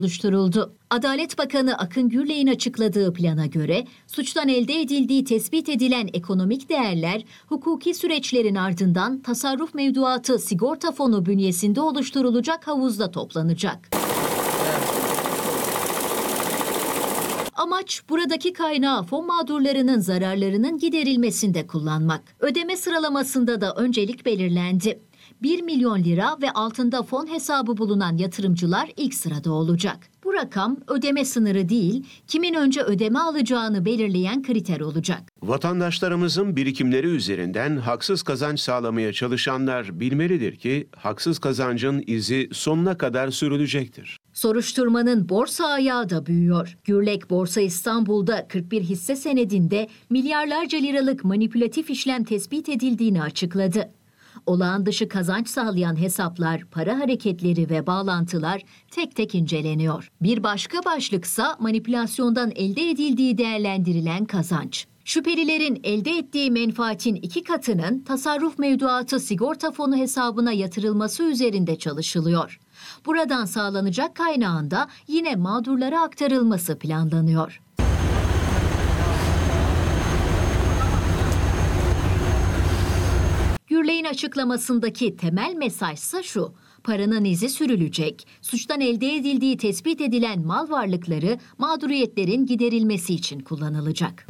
oluşturuldu. Adalet Bakanı Akın Gürley'in açıkladığı plana göre suçtan elde edildiği tespit edilen ekonomik değerler hukuki süreçlerin ardından tasarruf mevduatı sigorta fonu bünyesinde oluşturulacak havuzda toplanacak. Amaç buradaki kaynağı fon mağdurlarının zararlarının giderilmesinde kullanmak. Ödeme sıralamasında da öncelik belirlendi. 1 milyon lira ve altında fon hesabı bulunan yatırımcılar ilk sırada olacak. Bu rakam ödeme sınırı değil, kimin önce ödeme alacağını belirleyen kriter olacak. Vatandaşlarımızın birikimleri üzerinden haksız kazanç sağlamaya çalışanlar bilmelidir ki haksız kazancın izi sonuna kadar sürülecektir. Soruşturmanın borsa ayağı da büyüyor. Gürlek Borsa İstanbul'da 41 hisse senedinde milyarlarca liralık manipülatif işlem tespit edildiğini açıkladı. Olağan dışı kazanç sağlayan hesaplar, para hareketleri ve bağlantılar tek tek inceleniyor. Bir başka başlıksa manipülasyondan elde edildiği değerlendirilen kazanç. Şüphelilerin elde ettiği menfaatin 2 katının tasarruf mevduatı sigorta fonu hesabına yatırılması üzerinde çalışılıyor. Buradan sağlanacak kaynağın da yine mağdurlara aktarılması planlanıyor. Gürley'in açıklamasındaki temel mesajsa şu: paranın izi sürülecek, suçtan elde edildiği tespit edilen mal varlıkları mağduriyetlerin giderilmesi için kullanılacak.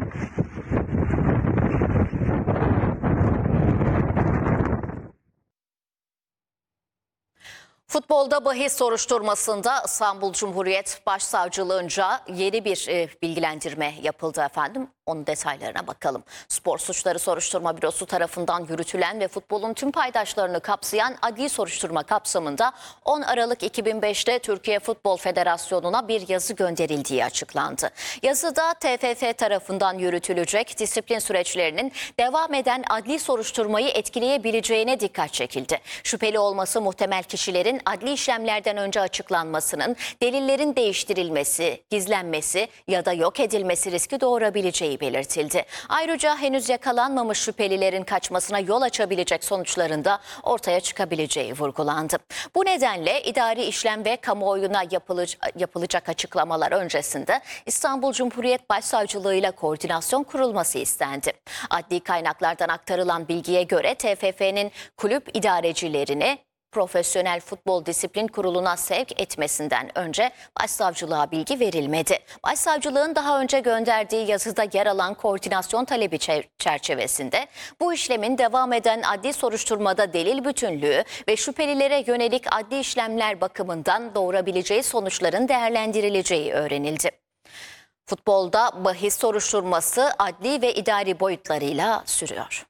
Futbolda bahis soruşturmasında İstanbul Cumhuriyet Başsavcılığınca yeni bir bilgilendirme yapıldı efendim. Onun detaylarına bakalım. Spor Suçları Soruşturma Bürosu tarafından yürütülen ve futbolun tüm paydaşlarını kapsayan adli soruşturma kapsamında 10 Aralık 2005'te Türkiye Futbol Federasyonu'na bir yazı gönderildiği açıklandı. Yazıda TFF tarafından yürütülecek disiplin süreçlerinin devam eden adli soruşturmayı etkileyebileceğine dikkat çekildi. Şüpheli olması muhtemel kişilerin adli işlemlerden önce açıklanmasının, delillerin değiştirilmesi, gizlenmesi ya da yok edilmesi riski doğurabileceği belirtildi. Ayrıca henüz yakalanmamış şüphelilerin kaçmasına yol açabilecek sonuçların da ortaya çıkabileceği vurgulandı. Bu nedenle idari işlem ve kamuoyuna yapılacak açıklamalar öncesinde İstanbul Cumhuriyet Başsavcılığı ile koordinasyon kurulması istendi. Adli kaynaklardan aktarılan bilgiye göre TFF'nin kulüp idarecilerini Profesyonel Futbol Disiplin Kurulu'na sevk etmesinden önce Başsavcılığa bilgi verilmedi. Başsavcılığın daha önce gönderdiği yazıda yer alan koordinasyon talebi çerçevesinde bu işlemin devam eden adli soruşturmada delil bütünlüğü ve şüphelilere yönelik adli işlemler bakımından doğurabileceği sonuçların değerlendirileceği öğrenildi. Futbolda bahis soruşturması adli ve idari boyutlarıyla sürüyor.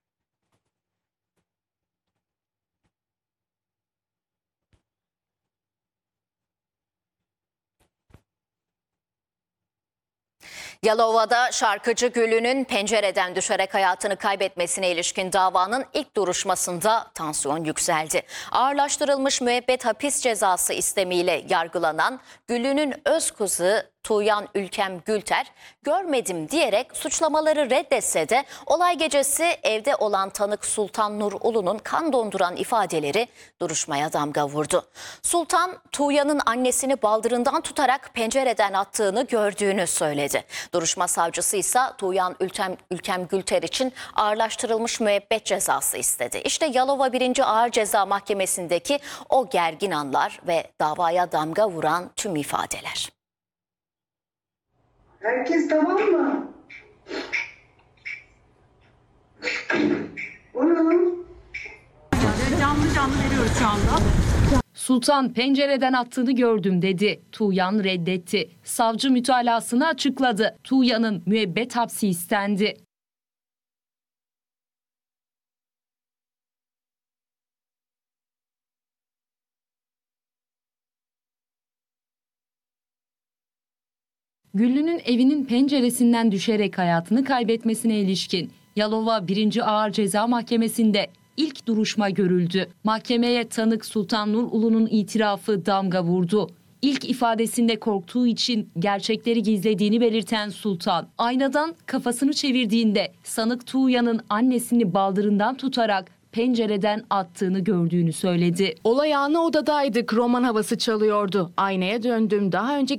Yalova'da şarkıcı Güllü'nün pencereden düşerek hayatını kaybetmesine ilişkin davanın ilk duruşmasında tansiyon yükseldi. Ağırlaştırılmış müebbet hapis cezası istemiyle yargılanan Güllü'nün öz kızı Tuğyan Ülkem Gülter, görmedim diyerek suçlamaları reddetse de olay gecesi evde olan tanık Sultan Nur Ulu'nun kan donduran ifadeleri duruşmaya damga vurdu. Sultan, Tuğyan'ın annesini baldırından tutarak pencereden attığını gördüğünü söyledi. Duruşma savcısı ise Tuğyan Ülkem Gülter için ağırlaştırılmış müebbet cezası istedi. İşte Yalova 1. Ağır Ceza Mahkemesi'ndeki o gergin anlar ve davaya damga vuran tüm ifadeler. Herkes tamam mı? Buyurun. Canlı veriyoruz şu anda. Sultan pencereden attığını gördüm dedi. Tuğyan reddetti. Savcı mütalasını açıkladı. Tuğyan'ın müebbet hapsi istendi. Güllü'nün evinin penceresinden düşerek hayatını kaybetmesine ilişkin Yalova 1. Ağır Ceza Mahkemesi'nde ilk duruşma görüldü. Mahkemeye tanık Sultan Nur Ulu'nun itirafı damga vurdu. İlk ifadesinde korktuğu için gerçekleri gizlediğini belirten Sultan, aynadan kafasını çevirdiğinde sanık Tuğyan'ın annesini baldırından tutarak pencereden attığını gördüğünü söyledi. Olay anı odadaydık. Roman havası çalıyordu. Aynaya döndüm. Daha önce